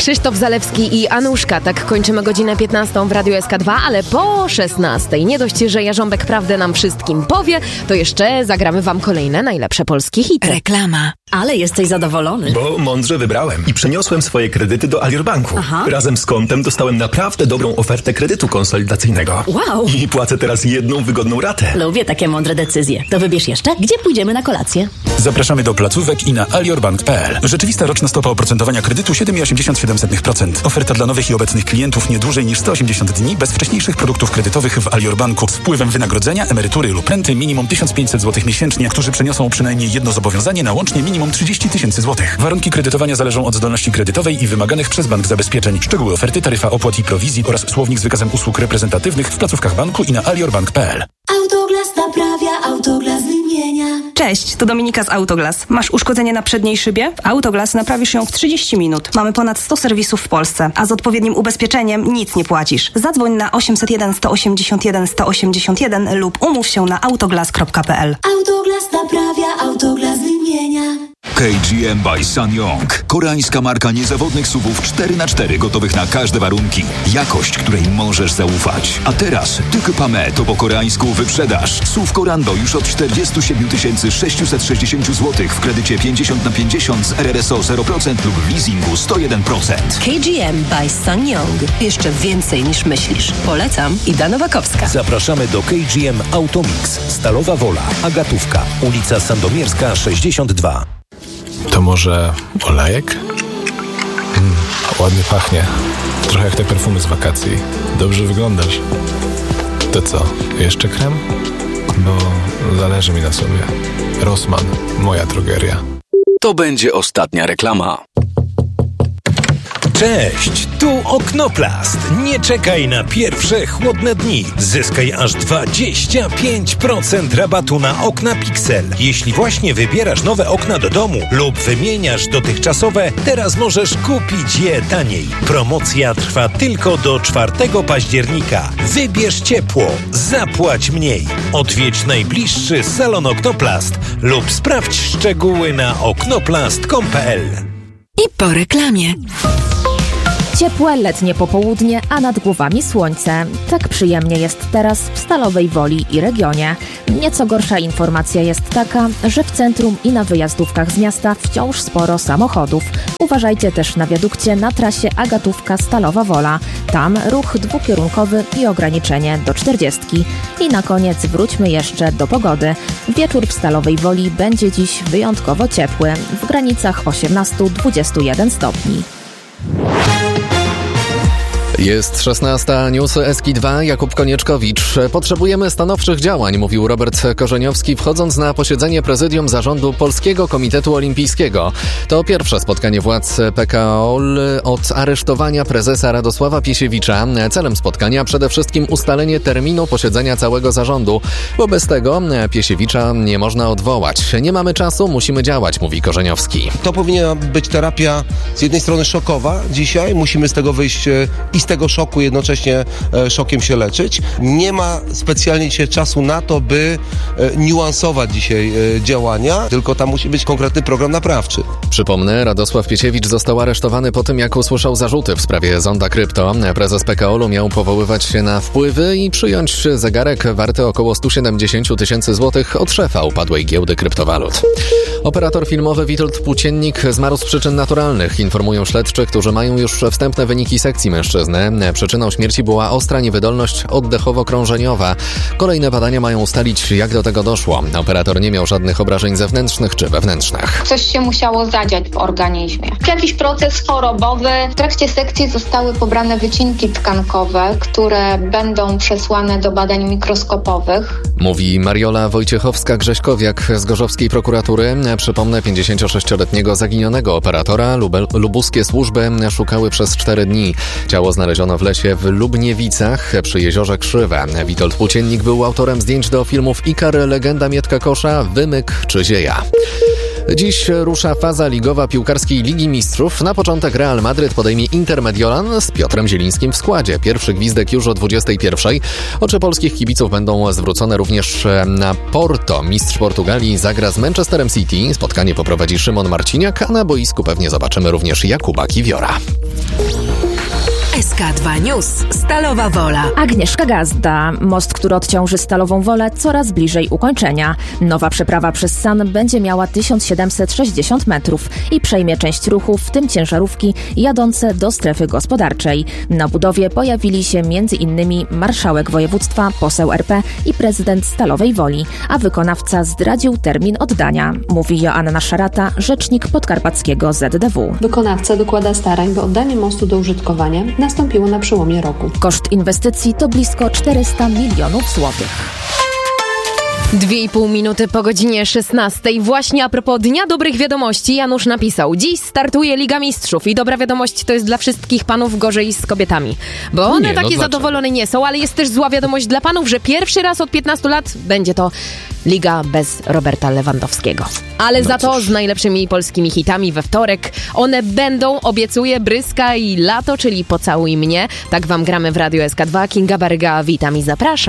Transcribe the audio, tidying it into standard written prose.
Krzysztof Zalewski i Anuszka. Tak kończymy godzinę 15 w Radiu SK2, ale po 16. Nie dość, że Jarząbek prawdę nam wszystkim powie, to jeszcze zagramy wam kolejne najlepsze polskie hity. Reklama. Ale jesteś zadowolony. Bo mądrze wybrałem i przeniosłem swoje kredyty do Alior Banku. Aha. Razem z kontem dostałem naprawdę dobrą ofertę kredytu konsolidacyjnego. Wow. I płacę teraz jedną wygodną ratę. Lubię takie mądre decyzje. To wybierz jeszcze, gdzie pójdziemy na kolację. Zapraszamy do placówek i na aliorbank.pl. Rzeczywista roczna stopa oprocentowania kredytu 7,87%. Oferta dla nowych i obecnych klientów nie dłużej niż 180 dni bez wcześniejszych produktów kredytowych w Alior Banku z wpływem wynagrodzenia, emerytury lub renty minimum 1500 zł miesięcznie, którzy przeniosą przynajmniej jedno zobowiązanie na łącznie minimum 30 000 złotych. Warunki kredytowania zależą od zdolności kredytowej i wymaganych przez bank zabezpieczeń. Szczegóły oferty, taryfa opłat i prowizji oraz słownik z wykazem usług reprezentatywnych w placówkach banku i na aliorbank.pl. Autoglas naprawia, Autoglas wymienia. Cześć, to Dominika z Autoglas. Masz uszkodzenie na przedniej szybie? W Autoglas naprawisz ją w 30 minut. Mamy ponad 100 serwisów w Polsce, a z odpowiednim ubezpieczeniem nic nie płacisz. Zadzwoń na 801 181 181 lub umów się na autoglas.pl. Autoglas naprawia, Autoglas wymienia. KGM by SsangYong. Koreańska marka niezawodnych SUV-ów 4x4 gotowych na każde warunki. Jakość, której możesz zaufać. A teraz Tykpame to po koreańsku wyprzedaż. SUV Korando już od 47 660 zł w kredycie 50/50 z RRSO 0% lub w leasingu 101%. KGM by SsangYong. Jeszcze więcej niż myślisz. Polecam. Ida Nowakowska. Zapraszamy do KGM Automix. Stalowa Wola, Agatówka, ulica Sandomierska 62. To może olejek? Ładnie pachnie. Trochę jak te perfumy z wakacji. Dobrze wyglądasz. To co, jeszcze krem? Bo zależy mi na sobie. Rossmann, moja drogeria. To będzie ostatnia reklama. Cześć, tu Oknoplast. Nie czekaj na pierwsze chłodne dni. Zyskaj aż 25% rabatu na okna Pixel. Jeśli właśnie wybierasz nowe okna do domu lub wymieniasz dotychczasowe, teraz możesz kupić je taniej. Promocja trwa tylko do 4 października. Wybierz ciepło, zapłać mniej. Odwiedź najbliższy salon Oknoplast lub sprawdź szczegóły na oknoplast.com.pl. I po reklamie. Ciepłe letnie popołudnie, a nad głowami słońce. Tak przyjemnie jest teraz w Stalowej Woli i regionie. Nieco gorsza informacja jest taka, że w centrum i na wyjazdówkach z miasta wciąż sporo samochodów. Uważajcie też na wiadukcie na trasie Agatówka-Stalowa Wola. Tam ruch dwukierunkowy i ograniczenie do 40. I na koniec wróćmy jeszcze do pogody. Wieczór w Stalowej Woli będzie dziś wyjątkowo ciepły, w granicach 18-21 stopni. Jest 16, newsy SK2, Jakub Konieczkowicz. Potrzebujemy stanowczych działań, mówił Robert Korzeniowski, wchodząc na posiedzenie prezydium zarządu Polskiego Komitetu Olimpijskiego. To pierwsze spotkanie władz PKO od aresztowania prezesa Radosława Piesiewicza. Celem spotkania przede wszystkim ustalenie terminu posiedzenia całego zarządu, bo bez tego Piesiewicza nie można odwołać. Nie mamy czasu, musimy działać, mówi Korzeniowski. To powinna być terapia z jednej strony szokowa dzisiaj, musimy z tego wyjść i z tego szoku jednocześnie szokiem się leczyć. Nie ma specjalnie dzisiaj czasu na to, by niuansować dzisiaj działania, tylko tam musi być konkretny program naprawczy. Przypomnę, Radosław Piesiewicz został aresztowany po tym, jak usłyszał zarzuty w sprawie Zonda Krypto. Prezes PKO-u miał powoływać się na wpływy i przyjąć zegarek warty około 170 000 złotych od szefa upadłej giełdy kryptowalut. Operator filmowy Witold Płóciennik zmarł z przyczyn naturalnych, informują śledczy, którzy mają już wstępne wyniki sekcji mężczyzny. Przyczyną śmierci była ostra niewydolność oddechowo-krążeniowa. Kolejne badania mają ustalić, jak do tego doszło. Operator nie miał żadnych obrażeń zewnętrznych czy wewnętrznych. Coś się musiało zadziać w organizmie. Jakiś proces chorobowy. W trakcie sekcji zostały pobrane wycinki tkankowe, które będą przesłane do badań mikroskopowych. Mówi Mariola Wojciechowska-Grześkowiak z gorzowskiej prokuratury. Przypomnę, 56-letniego zaginionego operatora lubuskie służby szukały przez 4 dni. Ciało znaleziono w lesie w Lubniewicach przy jeziorze Krzywe. Witold Płóciennik był autorem zdjęć do filmów Ikar, Legenda Mietka Kosza, Wymyk czy Zieja. Dziś rusza faza ligowa piłkarskiej Ligi Mistrzów. Na początek Real Madryt podejmie Inter Mediolan z Piotrem Zielińskim w składzie. Pierwszy gwizdek już o 21:00. Oczy polskich kibiców będą zwrócone również na Porto. Mistrz Portugalii zagra z Manchesterem City. Spotkanie poprowadzi Szymon Marciniak, a na boisku pewnie zobaczymy również Jakuba Kiwiora. SK2 News. Stalowa Wola. Agnieszka Gazda. Most, który odciąży Stalową Wolę, coraz bliżej ukończenia. Nowa przeprawa przez San będzie miała 1760 metrów i przejmie część ruchu, w tym ciężarówki jadące do strefy gospodarczej. Na budowie pojawili się m.in. marszałek województwa, poseł RP i prezydent Stalowej Woli, a wykonawca zdradził termin oddania, mówi Joanna Szarata, rzecznik podkarpackiego ZDW. Wykonawca dokłada starań, by oddanie mostu do użytkowania nastąpiło na przełomie roku. Koszt inwestycji to blisko 400 milionów złotych. 2,5 minuty po godzinie 16. Właśnie a propos Dnia Dobrych Wiadomości Janusz napisał: dziś startuje Liga Mistrzów i dobra wiadomość to jest dla wszystkich panów, gorzej z kobietami. Bo one takie zadowolone nie są, ale jest też zła wiadomość dla panów, że pierwszy raz od 15 lat będzie to Liga bez Roberta Lewandowskiego. Ale za to z najlepszymi polskimi hitami we wtorek. One będą, obiecuję, Bryska i Lato, czyli Pocałuj mnie. Tak wam gramy w Radiu SK2. Kinga Baryga, witam i zapraszam.